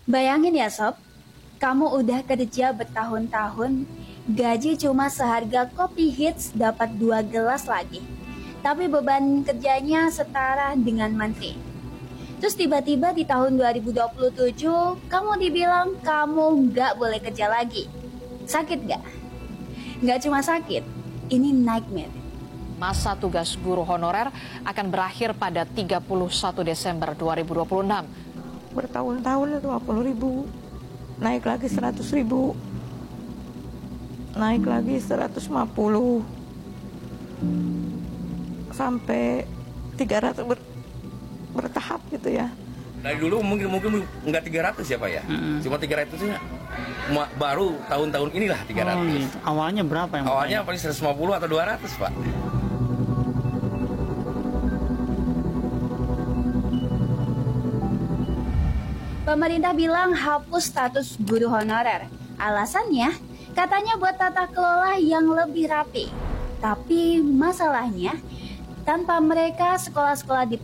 Bayangin ya sob, kamu udah kerja bertahun-tahun, gaji cuma seharga kopi hits dapat 2 gelas lagi. Tapi beban kerjanya setara dengan menteri. Terus tiba-tiba di tahun 2027, kamu dibilang kamu nggak boleh kerja lagi. Sakit nggak? Nggak cuma sakit, ini nightmare. Masa tugas guru honorer akan berakhir pada 31 Desember 2026. Bertahun-tahun 20.000, naik lagi 100.000, naik lagi 150, sampai 300 bertahap gitu ya. Dari dulu mungkin nggak 300 ya Pak ya, cuma 300-nya baru tahun-tahun inilah 300. Oh, gitu. Awalnya berapa yang Awalnya paling 150 atau 200 Pak. Pemerintah bilang hapus status guru honorer. Alasannya, katanya buat tata kelola yang lebih rapi. Tapi masalahnya, tanpa mereka sekolah-sekolah di